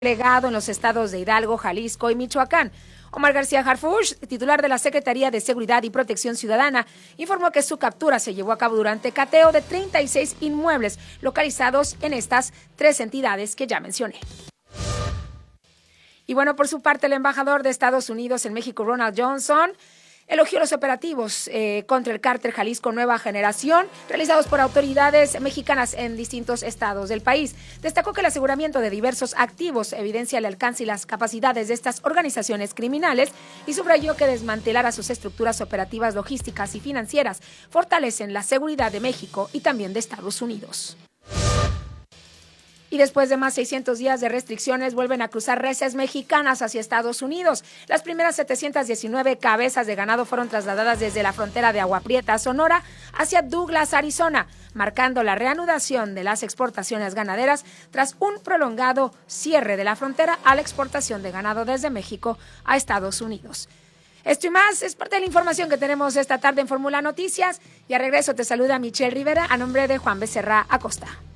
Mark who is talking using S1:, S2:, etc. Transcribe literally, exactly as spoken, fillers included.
S1: delegado en los estados de Hidalgo, Jalisco y Michoacán. Omar García Harfuch, titular de la Secretaría de Seguridad y Protección Ciudadana, informó que su captura se llevó a cabo durante cateo de treinta y seis inmuebles localizados en estas tres entidades que ya mencioné. Y bueno, por su parte, el embajador de Estados Unidos en México, Ronald Johnson, elogió los operativos eh, contra el cártel Jalisco Nueva Generación realizados por autoridades mexicanas en distintos estados del país. Destacó que el aseguramiento de diversos activos evidencia el alcance y las capacidades de estas organizaciones criminales y subrayó que desmantelar a sus estructuras operativas logísticas y financieras fortalecen la seguridad de México y también de Estados Unidos. Y después de más de seiscientos días de restricciones, vuelven a cruzar reses mexicanas hacia Estados Unidos. Las primeras setecientas diecinueve cabezas de ganado fueron trasladadas desde la frontera de Agua Prieta, Sonora, hacia Douglas, Arizona, marcando la reanudación de las exportaciones ganaderas tras un prolongado cierre de la frontera a la exportación de ganado desde México a Estados Unidos. Esto y más es parte de la información que tenemos esta tarde en Fórmula Noticias. Y a regreso te saluda Michelle Rivera a nombre de Juan Becerra Acosta.